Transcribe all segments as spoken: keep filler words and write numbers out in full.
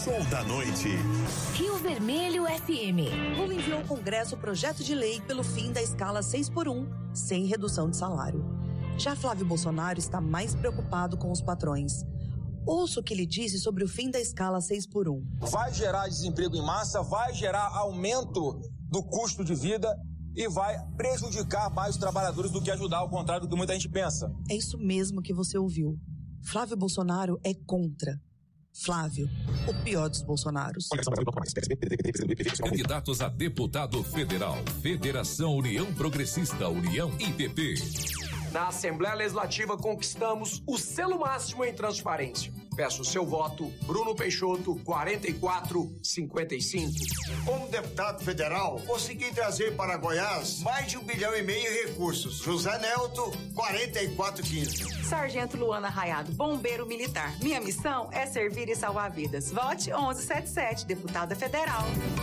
Show da noite. Rio Vermelho F M. Lula enviou ao Congresso o projeto de lei pelo fim da escala seis por um, sem redução de salário. Já Flávio Bolsonaro está mais preocupado com os patrões. Ouça o que ele disse sobre o fim da escala seis por um. Vai gerar desemprego em massa, vai gerar aumento do custo de vida e vai prejudicar mais os trabalhadores do que ajudar, ao contrário do que muita gente pensa. É isso mesmo que você ouviu. Flávio Bolsonaro é contra. Flávio, o pior dos Bolsonaros. Candidatos a deputado federal. Federação União Progressista, União I P P. Na Assembleia Legislativa conquistamos o selo máximo em transparência. Peço o seu voto, Bruno Peixoto, quarenta e quatro cinquenta e cinco. Como deputado federal, consegui trazer para Goiás mais de um bilhão e meio em recursos. José Nelto, quarenta e quatro quinze. Sargento Luana Raiado, bombeiro militar. Minha missão é servir e salvar vidas. Vote onze setenta e sete, deputada federal.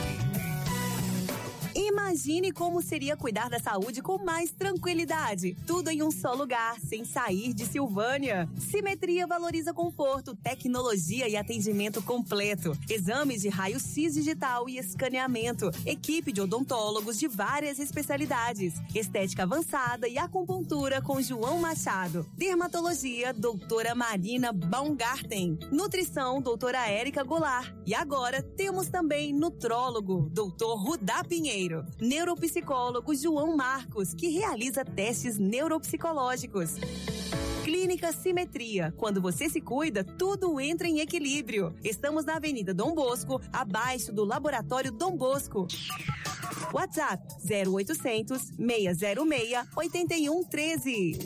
Imagine como seria cuidar da saúde com mais tranquilidade. Tudo em um só lugar, sem sair de Silvânia. Simetria valoriza conforto, tecnologia e atendimento completo. Exames de raio-x digital e escaneamento. Equipe de odontólogos de várias especialidades. Estética avançada e acupuntura com João Machado. Dermatologia, doutora Marina Baumgarten. Nutrição, doutora Érica Goulart. E agora temos também nutrólogo, doutor Rudá Pinheiro. Neuropsicólogo João Marcos, que realiza testes neuropsicológicos. Clínica Simetria. Quando você se cuida, tudo entra em equilíbrio. Estamos na Avenida Dom Bosco, abaixo do Laboratório Dom Bosco. WhatsApp zero oitocentos, seis zero seis, oito um um três.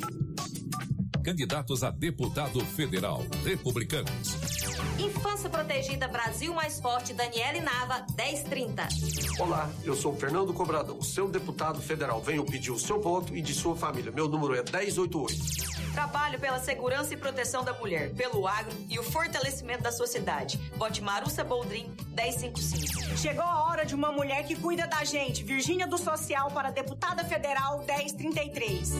Candidatos a deputado federal. Republicanos. Infância Protegida Brasil Mais Forte, Daniele Nava, dez trinta. Olá, eu sou o Fernando Cobradão, seu deputado federal. Venho pedir o seu voto e de sua família. Meu número é dez oitenta e oito. Trabalho pela segurança e proteção da mulher, pelo agro e o fortalecimento da sociedade. Vote Marussa Boldrin, dez cinquenta e cinco. Chegou a hora de uma mulher que cuida da gente. Virgínia do Social para deputada federal, dez trinta e três.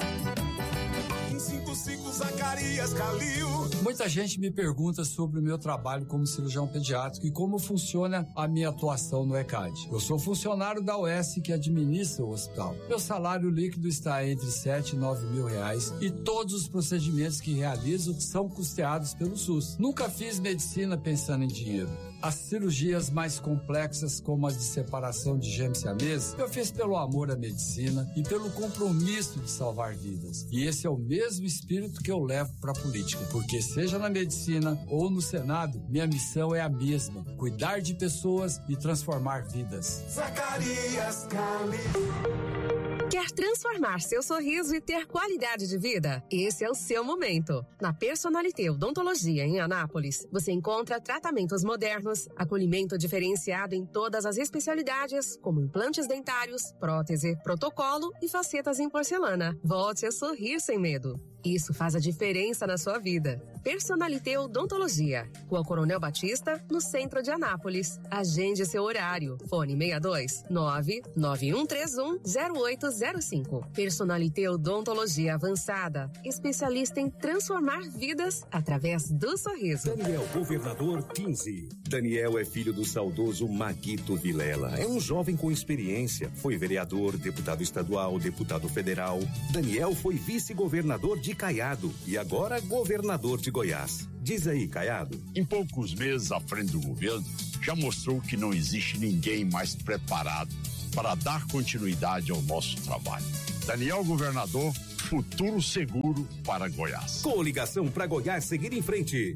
cinco cinco Zacarias Calil. Muita gente me pergunta sobre o meu trabalho como cirurgião pediátrico e como funciona a minha atuação no ECAD. Eu sou funcionário da U S que administra o hospital. Meu salário líquido está entre sete e nove mil reais e todos os procedimentos que realizo são custeados pelo SUS. Nunca fiz medicina pensando em dinheiro. As cirurgias mais complexas, como as de separação de gêmeos siameses, eu fiz pelo amor à medicina e pelo compromisso de salvar vidas. E esse é o mesmo espírito que eu levo para a política, porque seja na medicina ou no Senado, minha missão é a mesma: cuidar de pessoas e transformar vidas. Zacarias Calil. Quer transformar seu sorriso e ter qualidade de vida? Esse é o seu momento. Na Personalité Odontologia em Anápolis, você encontra tratamentos modernos, acolhimento diferenciado em todas as especialidades, como implantes dentários, prótese, protocolo e facetas em porcelana. Volte a sorrir sem medo. Isso faz a diferença na sua vida. Personalité Odontologia, Rua Coronel Batista, no centro de Anápolis. Agende seu horário. Fone seis dois nove nove um três um zero oito zero cinco. Personalité Odontologia Avançada, especialista em transformar vidas através do sorriso. Daniel Governador quinze. Daniel é filho do saudoso Maguito Vilela. É um jovem com experiência. Foi vereador, deputado estadual, deputado federal. Daniel foi vice-governador de Caiado e agora governador de Goiás. Diz aí, Caiado. Em poucos meses à frente do governo, já mostrou que não existe ninguém mais preparado para dar continuidade ao nosso trabalho. Daniel Governador, futuro seguro para Goiás. Coligação para Goiás seguir em frente.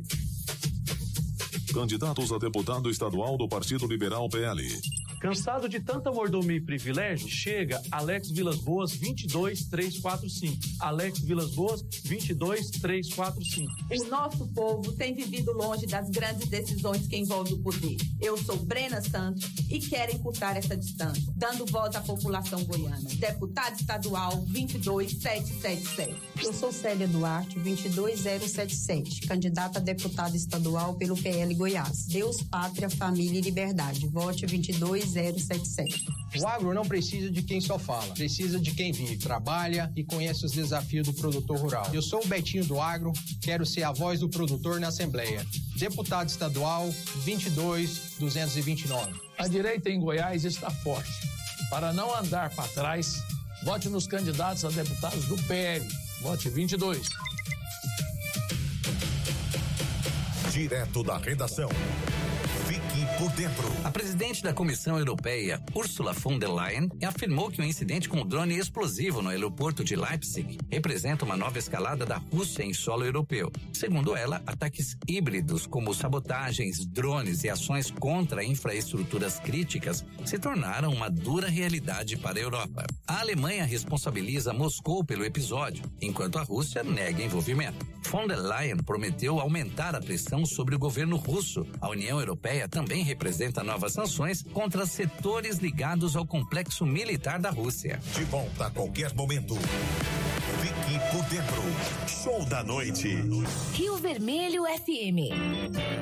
Candidatos a deputado estadual do Partido Liberal P L. Cansado de tanta mordomia e privilégio, chega Alex Vilas Boas vinte e dois três quatro cinco. Alex Vilas Boas vinte e dois três quatro cinco. O nosso povo tem vivido longe das grandes decisões que envolvem o poder. Eu sou Brena Santos e quero encurtar essa distância, dando voz à população goiana. Deputado estadual vinte e dois sete sete sete. Eu sou Célia Duarte, vinte e dois zero sete sete, candidata a deputada estadual pelo P L Goiás. Deus, Pátria, Família e Liberdade. Vote vinte e dois zero sete sete. O agro não precisa de quem só fala, precisa de quem vive, trabalha e conhece os desafios do produtor rural. Eu sou o Betinho do Agro, quero ser a voz do produtor na Assembleia. Deputado estadual vinte e dois, duzentos e vinte e nove. A direita em Goiás está forte. Para não andar para trás, vote nos candidatos a deputados do P L. Vote vinte e dois. Direto da redação. Fique por dentro. A presidente da Comissão Europeia, Ursula von der Leyen, afirmou que o incidente com o drone explosivo no aeroporto de Leipzig representa uma nova escalada da Rússia em solo europeu. Segundo ela, ataques híbridos como sabotagens, drones e ações contra infraestruturas críticas se tornaram uma dura realidade para a Europa. A Alemanha responsabiliza Moscou pelo episódio, enquanto a Rússia nega envolvimento. Von der Leyen prometeu aumentar a pressão sobre o governo russo. A União Europeia também representa novas sanções contra setores ligados ao complexo militar da Rússia. De volta a qualquer momento. Fique por dentro. Show da noite. Rio Vermelho F M.